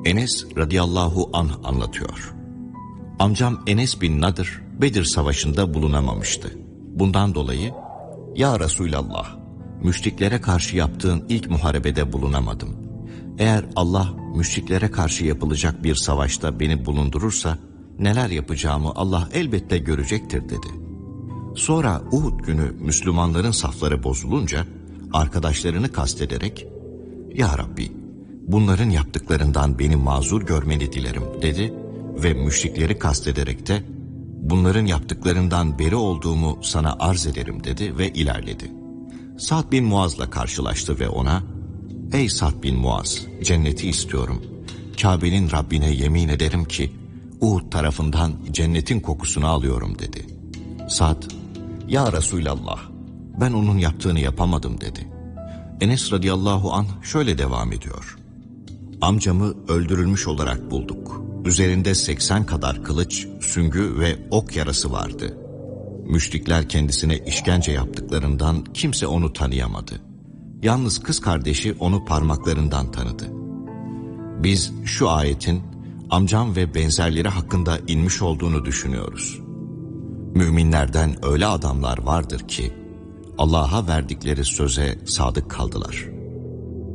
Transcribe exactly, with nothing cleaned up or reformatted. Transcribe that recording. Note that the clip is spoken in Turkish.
Enes radıyallahu anh anlatıyor. Amcam Enes bin Nadır Bedir Savaşı'nda bulunamamıştı. Bundan dolayı, "Ya Resulallah, müşriklere karşı yaptığın ilk muharebede bulunamadım. Eğer Allah müşriklere karşı yapılacak bir savaşta beni bulundurursa, neler yapacağımı Allah elbette görecektir," dedi. Sonra Uhud günü Müslümanların safları bozulunca, arkadaşlarını kastederek, "Ya Rabbi, bunların yaptıklarından beni mazur görmeni dilerim," dedi ve müşrikleri kastederek de, "Bunların yaptıklarından beri olduğumu sana arz ederim," dedi ve ilerledi. Sa'd bin Muaz'la karşılaştı ve ona, "Ey Sa'd bin Muaz, cenneti istiyorum. Kabe'nin Rabbine yemin ederim ki, Uhud tarafından cennetin kokusunu alıyorum," dedi. Sa'd, "Ya Resulallah, ben onun yaptığını yapamadım," dedi. Enes radıyallahu anh şöyle devam ediyor. "Amcamı öldürülmüş olarak bulduk. Üzerinde seksen kadar kılıç, süngü ve ok yarası vardı. Müşrikler kendisine işkence yaptıklarından kimse onu tanıyamadı. Yalnız kız kardeşi onu parmaklarından tanıdı. Biz şu ayetin amcam ve benzerleri hakkında inmiş olduğunu düşünüyoruz. Müminlerden öyle adamlar vardır ki Allah'a verdikleri söze sadık kaldılar.